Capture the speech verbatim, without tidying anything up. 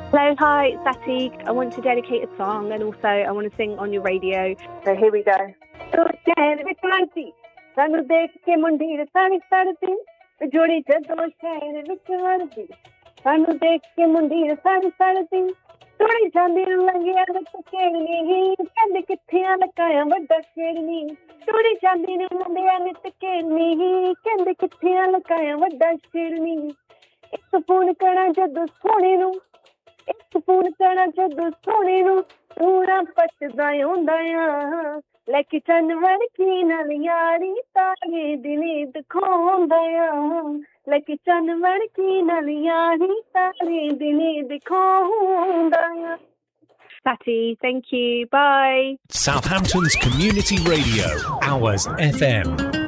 Hello, hi, it's Sati. I want to dedicate a song and also I want to sing on your radio. So here we go. ਸਾਨੂੰ ਦੇਖ ਕੇ ਮੁੰਡੀ ਸਾਰੀ ਸੜਦੀ ਜੋੜੀ ਜਦੋਂ ਸ਼ਹਿਰ ਵਿੱਚ ਵੜਦੀ ਸਾਨੂੰ ਦੇਖ ਕੇ ਮੁੰਡੀ ਸਾਰੀ ਸੜਦੀ ਥੋੜੀ ਜਾਂਦੀ ਨੂੰ ਲੰਘਿਆ ਵਿੱਚ ਕਿਹੜੀ ਕਹਿੰਦੇ ਕਿੱਥੇ ਆ ਲਕਾਇਆ ਵੱਡਾ ਸ਼ੇਰਨੀ ਥੋੜੀ ਜਾਂਦੀ ਨੂੰ ਮੁੰਡਿਆ ਨਿਤ ਕਿਹੜੀ ਕਹਿੰਦੇ ਕਿੱਥੇ ਆ ਲਕਾਇਆ ਵੱਡਾ ਸ਼ੇਰਨੀ ਇੱਕ ਫੋਨ ਕਰਾਂ ਜਦੋਂ ਸੋਹਣੇ ਨੂੰ ਇੱਕ ਫੋਨ ਕਰਾਂ ਜਦੋਂ ਸੋਹਣੇ ਨੂੰ ਪੂਰਾ ਪੱਟਦਾ ਹੁੰਦਾ ਆ ਲੈ ਕੇ ਚੰਨਵਰ ਕੀ ਨਾਲ ਯਾਰੀ ਤਾਰੇ ਦਿਨੇ ਦਿਖਾਉਂਦਾ ਆ ਲੈ ਕੇ ਚੰਨਵਰ ਕੀ ਨਾਲ ਯਾਰੀ ਤਾਰੇ ਦਿਨੇ ਦਿਖਾਉਂਦਾ ਆ Sati, thank you. Bye. Southampton's Community Radio, Hours F M.